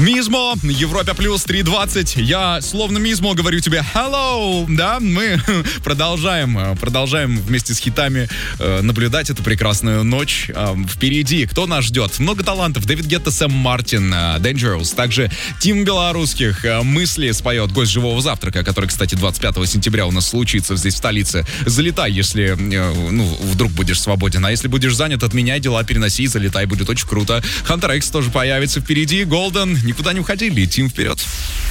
Мизмо, Европа плюс 3:20. Я словно Мизмо говорю тебе hello, да, мы продолжаем вместе с хитами наблюдать эту прекрасную ночь. Впереди, кто нас ждет? Много талантов. Дэвид Гетта, Сэм Мартин, Dangerous. Также Тим Белорусских, Мысли споет гость живого завтрака, который, кстати, 25 сентября у нас случится здесь в столице. Залетай, если, вдруг будешь свободен. А если будешь занят, отменяй дела, переноси, залетай, будет очень круто. Хантер Экс тоже появится впереди. Голден, никуда не уходи, летим вперед.